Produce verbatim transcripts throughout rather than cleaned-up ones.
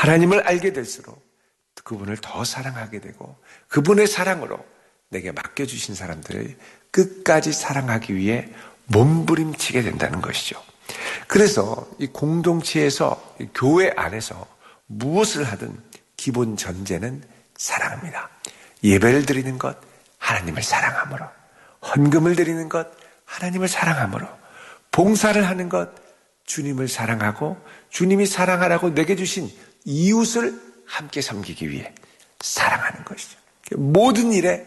하나님을 알게 될수록 그분을 더 사랑하게 되고 그분의 사랑으로 내게 맡겨주신 사람들을 끝까지 사랑하기 위해 몸부림치게 된다는 것이죠. 그래서 이 공동체에서, 이 교회 안에서 무엇을 하든 기본 전제는 사랑입니다. 예배를 드리는 것, 하나님을 사랑함으로, 헌금을 드리는 것, 하나님을 사랑함으로, 봉사를 하는 것, 주님을 사랑하고 주님이 사랑하라고 내게 주신 이웃을 함께 섬기기 위해 사랑하는 것이죠. 모든 일에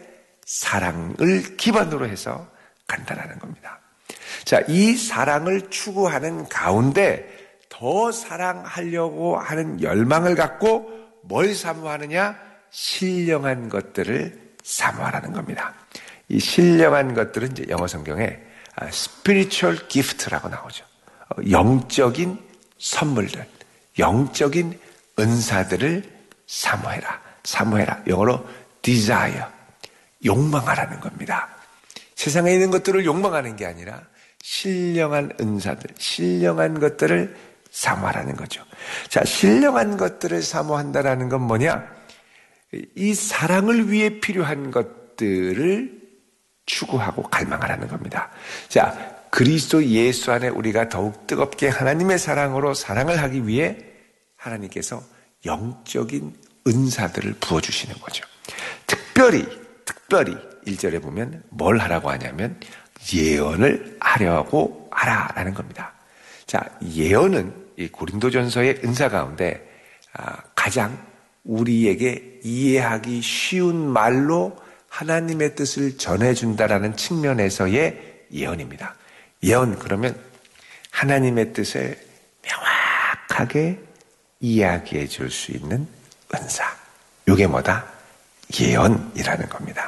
사랑을 기반으로 해서 간다는 겁니다. 자, 이 사랑을 추구하는 가운데 더 사랑하려고 하는 열망을 갖고 뭘 사모하느냐? 신령한 것들을 사모하라는 겁니다. 이 신령한 것들은 이제 영어 성경에 spiritual gift라고 나오죠. 영적인 선물들, 영적인 은사들을 사모해라. 사모해라. 영어로 desire, 욕망하라는 겁니다. 세상에 있는 것들을 욕망하는 게 아니라 신령한 은사들, 신령한 것들을 사모하라는 거죠. 자, 신령한 것들을 사모한다라는 건 뭐냐? 이 사랑을 위해 필요한 것들을 추구하고 갈망하라는 겁니다. 자, 그리스도 예수 안에 우리가 더욱 뜨겁게 하나님의 사랑으로 사랑을 하기 위해 하나님께서 영적인 은사들을 부어주시는 거죠. 특별히, 특별히 일 절에 보면 뭘 하라고 하냐면 예언을 하려고 하라라는 겁니다. 자, 예언은 이 고린도전서의 은사 가운데 가장 우리에게 이해하기 쉬운 말로 하나님의 뜻을 전해준다라는 측면에서의 예언입니다. 예언 그러면 하나님의 뜻을 명확하게 이야기해 줄 수 있는 은사. 이게 뭐다? 예언이라는 겁니다.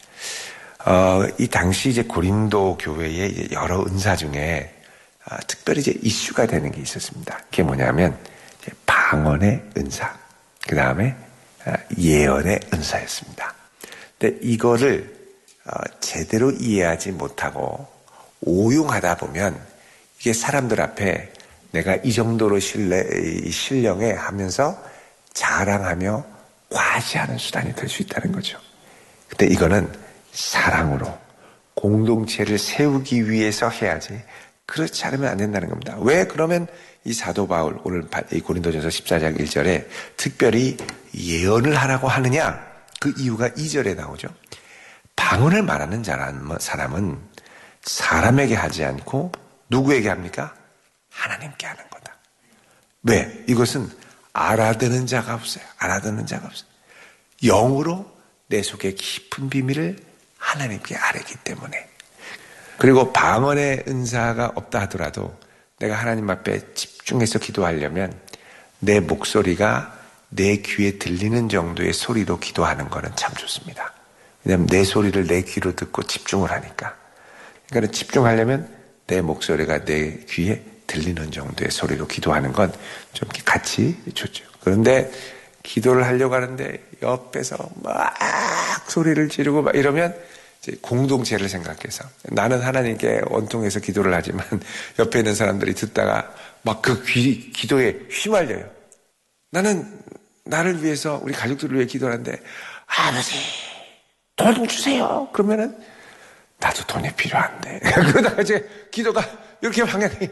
어, 이 당시 이제 고린도 교회의 이제 여러 은사 중에 어, 특별히 이제 이슈가 되는 게 있었습니다. 그게 뭐냐면 이제 방언의 은사, 그 다음에 어, 예언의 은사였습니다. 근데 이거를 어, 제대로 이해하지 못하고 오용하다 보면 이게 사람들 앞에 내가 이 정도로 신뢰, 신령해 하면서 자랑하며 과시하는 수단이 될 수 있다는 거죠. 근데 이거는 사랑으로 공동체를 세우기 위해서 해야지 그렇지 않으면 안 된다는 겁니다. 왜 그러면 이 사도 바울 오늘 이 고린도전서 십사 장 일 절에 특별히 예언을 하라고 하느냐? 그 이유가 이 절에 나오죠. 방언을 말하는 사람은 사람에게 하지 않고 누구에게 합니까? 하나님께 하는 거다. 왜? 이것은 알아듣는 자가 없어요. 알아듣는 자가 없어요. 영으로 내 속에 깊은 비밀을 하나님께 아뢰기 때문에. 그리고 방언의 은사가 없다 하더라도 내가 하나님 앞에 집중해서 기도하려면 내 목소리가 내 귀에 들리는 정도의 소리로 기도하는 것은 참 좋습니다. 왜냐하면 내 소리를 내 귀로 듣고 집중을 하니까. 그러니까 집중하려면 내 목소리가 내 귀에 들리는 정도의 소리로 기도하는 건 좀 같이 좋죠. 그런데 기도를 하려고 하는데 옆에서 막 소리를 지르고 막 이러면 이제 공동체를 생각해서 나는 하나님께 원통해서 기도를 하지만 옆에 있는 사람들이 듣다가 막 그 기도에 휘말려요. 나는 나를 위해서 우리 가족들을 위해 기도하는데 아버지 돈 주세요. 그러면은 나도 돈이 필요한데 그러다가 이제 기도가 이렇게 방향이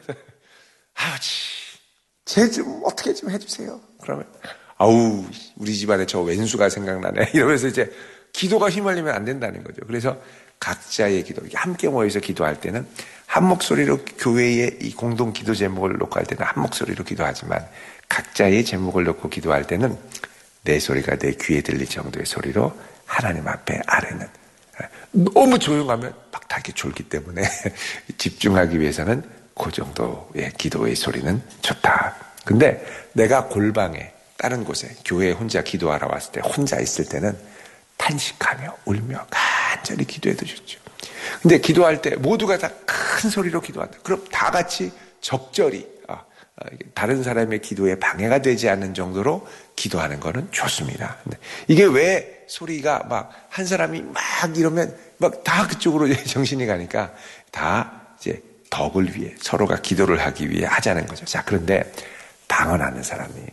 아버지 쟤 좀 어떻게 좀 해주세요. 그러면 아우 우리 집안에 저 왼수가 생각나네 이러면서 이제 기도가 휘말리면 안 된다는 거죠. 그래서 각자의 기도, 함께 모여서 기도할 때는 한 목소리로 교회의 이 공동 기도 제목을 놓고 할 때는 한 목소리로 기도하지만 각자의 제목을 놓고 기도할 때는 내 소리가 내 귀에 들릴 정도의 소리로 하나님 앞에 아뢰는. 너무 조용하면 막 다 이렇게 졸기 때문에 집중하기 위해서는 그 정도의 기도의 소리는 좋다. 근데 내가 골방에 다른 곳에 교회에 혼자 기도하러 왔을 때 혼자 있을 때는 탄식하며 울며 간절히 기도해도 좋죠. 근데 기도할 때 모두가 다 큰 소리로 기도한다. 그럼 다 같이 적절히 다른 사람의 기도에 방해가 되지 않는 정도로 기도하는 거는 좋습니다. 근데 이게 왜 소리가 막 한 사람이 막 이러면 막 다 그쪽으로 정신이 가니까 다 이제 덕을 위해 서로가 기도를 하기 위해 하자는 거죠. 자, 그런데 방언하는 사람이